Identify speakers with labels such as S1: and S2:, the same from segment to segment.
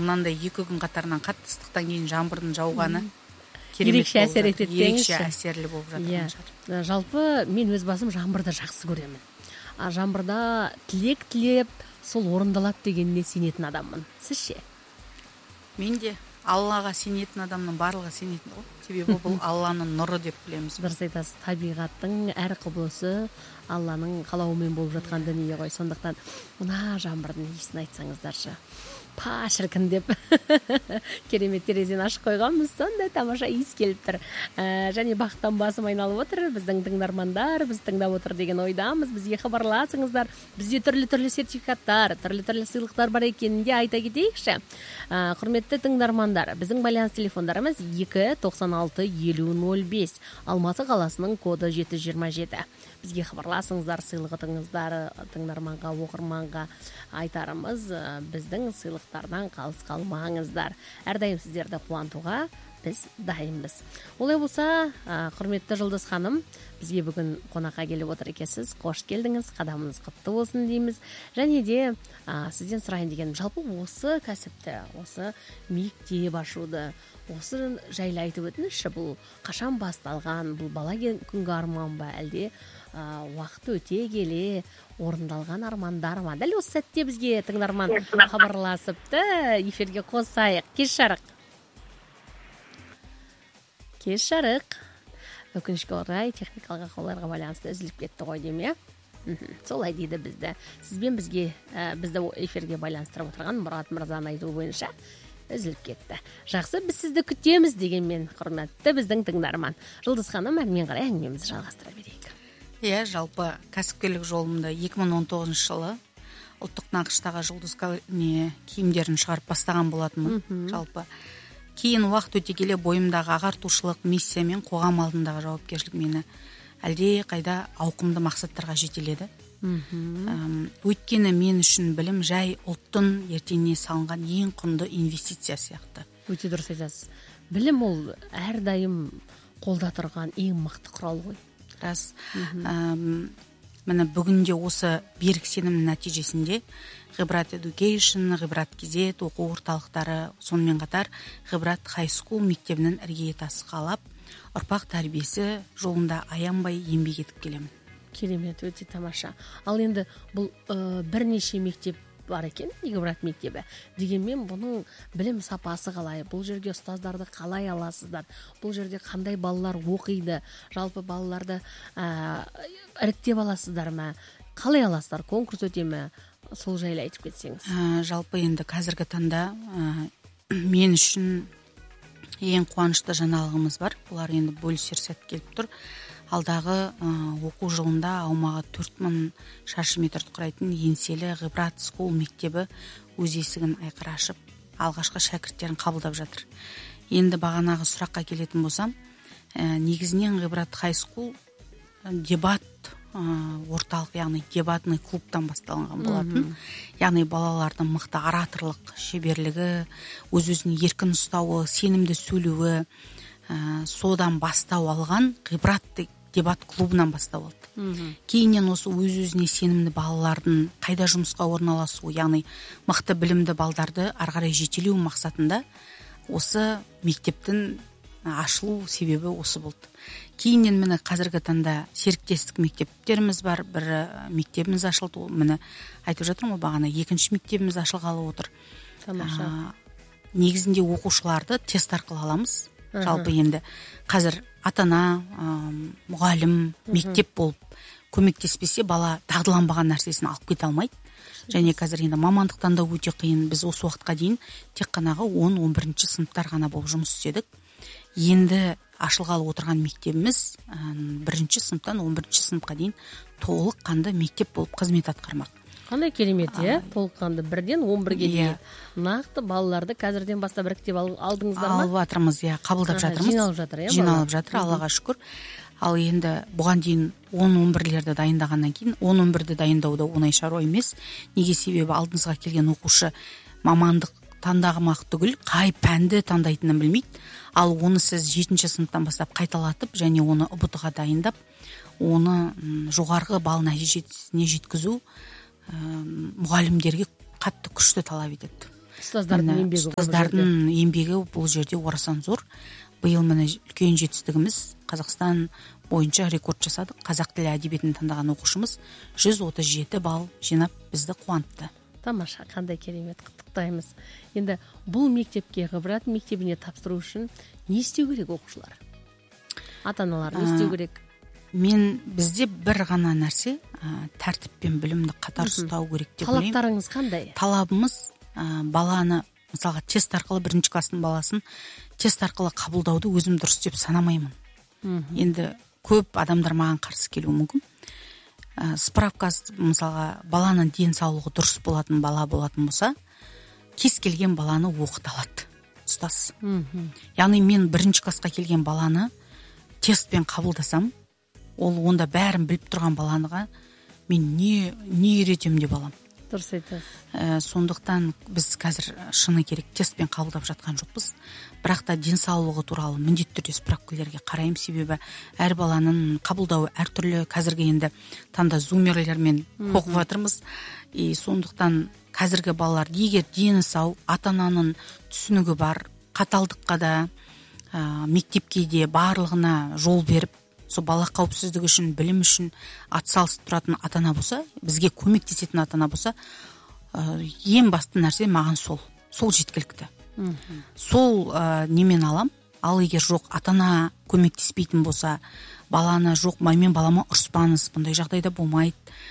S1: мынандай 2 күн қатарынан қатты ыстықтан кейін жаңбырдың жауғаны
S2: ерекше әсер етеді деңізші.
S1: Ерекше әсерлі болып жатқан шығар.
S2: Жалпы мен өз басым жаңбырды жақсы көремін. Жаңбырда тілек тілеп, сол орындалады дегеніне сенетін адаммын. Сіз ше?
S1: Мен де Аллаға сенетін адамның барлығы сенетін ғой. Себебі бұл Алланың нұры деп білеміз.
S2: Дұрыс айтасыз. Табиғаттың әр құбылысы Алланың қалауымен болып жатқан дүние ғой. Сондықтан мына жаңбырдың иісін айтсаңыздаршы. Па шіркін деп керемет терезені ашып қойғанбыз, сондай тамаша иіс келіп тұр. Және бақыттан басым айналып отыр. Біздің тыңдармандар біз тыңдап отыр деген ойдамыз. Бізге хабарласыңыздар. Бізде түрлі сертификаттар, түрлі сыйлықтар бар екенін де айта кетейікші. Құрметті тыңдармандар, біздің байланыс телефондарымыз 296-5005, Алматы қаласының коды 727. Бізге хабарласыңыздар, сыйлығыңыздар тыңдарманға, оқырманға айтарымыз, біздің сыйлықтардан қалыс қалмаңыздар. Әрдайым сіздерді қуантуға біз дайынбыз. Олай болса, құрметті Жұлдыз ханым, бізге бүгін қонаққа келіп отыр екенсіз. Қош келдіңіз, қадамыңыз құтты болсын дейміз. Және де сізден сұрайын деген, жалпы осы кәсіпті, осы мектеп ашуды, осы жайлы айтып өтіңізші, бұл қашан басталған, бұл бала күнгі арман ба, әлде уақыт өте келе орындалған армандар ма? Дәл осы сәтте бізге тыңдарман хабарласыпты, эфирге қосайық. Кеш жарық. Өкінішке орай техникалық ақауларға байланысты үзіліп кетті ғой деймін, солай дейді бізді. Сізбен бізді эфирге байланыстырып отырған Мұрат мырзаның айтуы бойынша үзіліп кетті. Жақсы, біз сізді күтеміз дегенмен, құрметті біздің тыңдарман. Жұлдыз ханым, әрмен қарай әңгімемізді жалғастыра берейік.
S1: Жалпы кәсіпкерлік жолымда 2019 жылы ұлттық нақыштағы жұлдыз киімдерін шығарып бастаған болатынмын. Жалпы кейін уақыт өте келе бойымдағы ағартушылық миссия мен қоғам алдындағы жауапкершілік мені әлде қайда ауқымды мақсаттарға жетеледі. Өйткені мен үшін білім жай ұлттың ертеңіне салынған ең құнды инвестиция сияқты.
S2: Өте дұрыс айтасыз. Білім ол әрдайым қолда тұрған ең мықты құрал ғой.
S1: Рас. Міне бүгінде осы берік сенімнің нәтижесінде Ғибрат Education, Ғибрат KZ оқу орталықтары, сонымен қатар Ғибрат High School мектебінің іргетасы қалап, ұрпақ тәрбиесі жолында аянбай еңбек етіп келемін.
S2: Керемет, өте тамаша. Ал енді бұл бірнеше мектеп бар екен, Ғибрат мектебі. Дегенмен бұның білім сапасы қалай? Бұл жерге ұстаздарды қалай аласыздар? Бұл жерде қандай балалар оқиды? Жалпы балаларды іріктеп аласыздар ма? Қалай аласыздар? Конкурс өте ме? Сол жайлы айтып кетсеңіз.
S1: Жалпы енді қазіргі таңда мен үшін ең қуанышты жаңалығымыз бар. Бұлар енді бөлісер сәт келіп тұр. Алдағы оқу жылында аумағы 4000 шаршы метрді құрайтын еңселі Ғибрат School мектебі өз есігін айқара ашып, алғашқы шәкірттерін қабылдап жатыр. Енді бағанағы сұраққа келетін болсам, негізінен Ғибрат High School дебат орталық, яғни дебатный клубтан басталған болатын. Яғни балалардың мықты ораторлық шеберлігі, өз-өзін еркін ұстауы, сенімді сөйлеуі, содан бастау алған Ғибрат дебат клубынан бастау алды. Кейіннен осы өз-өзіне сенімді балалардың қайда жұмысқа орналасуы, яғни мықты білімді балдарды арғарай жетелеу мақсатында осы мектептің ашылу себебі осы болды. Кейіннен міне қазіргі таңда серіктестік мектептеріміз бар, бір мектебіміз ашылды. Міне айтып жатырмын ғой, бағана екінші мектебіміз ашылғалы отыр. Негізінде оқушыларды тест арқылы аламыз. Жалпы енді қазір ата-ана, мұғалім, мектеп болып көмектеспесе, бала дағдыланбаған нәрсесін алып кете алмайды. Және қазір енді мамандықтан да өте қиын. Біз осы уақытқа дейін тек қанағы 10-11 сыныптар ғана болып жұмыс істедік. Енді ашылғалы отырған мектебіміз 1 сыныптан 11 сыныпқа дейін толыққанды мектеп болып қызмет атқармақ.
S2: Қандай керемет, толыққанды 1-ден 11-ге дейін. Нақты балаларды қазірден бастап іріктеп алдыңыздар ма?
S1: Алып жатырмыз, қабылдап жатырмыз. Жиналып жатыр, Аллаға шүкір. Ал енді бұған дейін 10-11-лерді дайындағаннан кейін 10-11-ді дайындауда оңай шаруа емес. Неге? Себебі алдыңызға келген оқушы мамандық таңдамақ түгіл, қай пәнді таңдайтынын білмейді. Ал оны сіз 7-ші сыныптан бастап қайталатып, және оны ұбт-ға дайындап, оны жоғарғы балл нәтижесіне жеткізу мұғалімдерге қатты күшті талап етеді. ұстаздардың еңбегі бұл жерде орасан зор. Биыл міне үлкен жетістігіміз, Қазақстан бойынша рекорд жасадық. Қазақ тілі әдебиетін таңдаған оқушымыз 137 балл жинап бізді қуантты.
S2: Тамаша, қандай керемет, құттықтаймыз. Енді бұл мектепке, ғибрат мектебіне тапсыру үшін не істеу керек оқушылар? Ата-аналар не істеу керек?
S1: Бізде бір ғана нәрсе, тәртіп пен білімді қатар ұстау керек деп ойлаймын.
S2: Талаптарыңыз қандай?
S1: Талабымыз баланы, мысалға тест арқылы, бірінші класстың баласын тест арқылы қабылдауды өзім дұрыс деп санамаймын. Енді көп адамдар маған қарсы келуі мүмкін. Справка, мысалға, баланың денсаулығы дұрыс болатын бала болатын болса, кез келген баланы оқыта алады ұстаз. Яғни мен бірінші классқа келген баланы тестпен қабылдасам, ол онда бәрін біліп тұрған баланыға мен не үйретемін деп аламын.
S2: Дұрыс айтасыз.
S1: Сондықтан біз қазір шыны керек тестпен қабылдап жатқан жоқпыз. Бірақ та денсаулығы туралы міндетті түрде справкалерге қараймын, себебі әр баланың қабылдауы әртүрлі. Қазіргі енді таңда зумерлермен оқып жатырмыз. Сондықтан қазіргі балалар егер дені сау, ата-ананың түсінігі бар, қаталдыққа да, мектепке де барлығына жол беріп, сол бала қауіпсіздігі үшін, білім үшін атсалысып тұратын ата-ана болса, бізге көмектесетін ата-ана болса, ең басты нәрсе маған сол жеткілікті. Сол немен алам. Ал егер жоқ, ата-ана көмектеспейтін болса, баланы жоқ, мен балама ұрыспаңыз, бұндай жағдайда болмайды,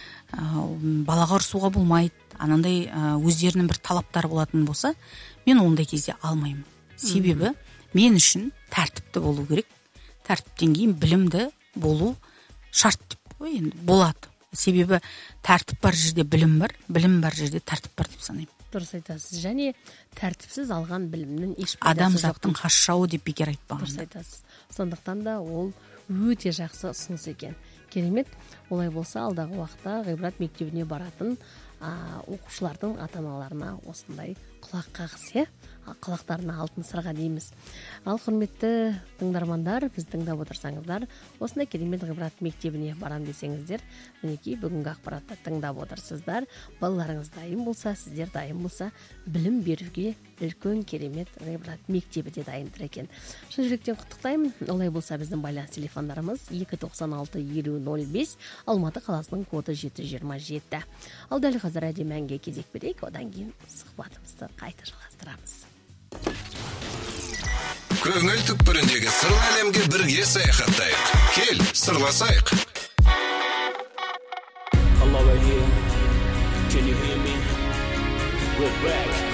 S1: балаға ұрысуға болмайды, анандай өздерінің бір талаптары болатын болса, мен ондай кезде алмаймын. Себебі мен үшін тәртіпті болу керек. Тәртіптен кейін білімді болу шарт деп енді болады. Себебі тәртіп бар жерде білім бар, білім бар жерде тәртіп бар деп санаймын.
S2: Дұрыс айтасыз. Және тәртіпсіз алған білімнің еш пайдасы жоқ.
S1: Адамзаттың хас-жауы деп бекер айтпаған.
S2: Дұрыс айтасыз. Сондықтан да ол өте жақсы ұсыныс екен. Керемет. Олай болса, алдағы уақытта ғибрат мектебіне баратын оқушылардың ата-аналарына осындай құлақ қағыс, құлақтарына алтын сырға дейміз. Ал құрметті тыңдармандар, біз тыңдап отырсаңыздар, осындай керемет ғибрат мектебіне барам десеңіздер, мінекей бүгінгі ақпаратты тыңдап отырсыздар. Балаларыңыз дайын болса, сіздер дайын болса, білім беруге үлкен керемет ғибрат мектебі де дайын тұр екен. Шын жүректен құттықтаймын. Олай болса, біздің байланыс телефондарымыз 296-20-05, Алматы қаласының коды 727. Ал дәл қазір әдемі әнге кезек берейік, одан кейін сұхбатымызды қайта жалғастырамыз.
S3: Көңіл түкпіріндегі сырлы әлемге бірге саяхаттайық. Кел, сырласайық.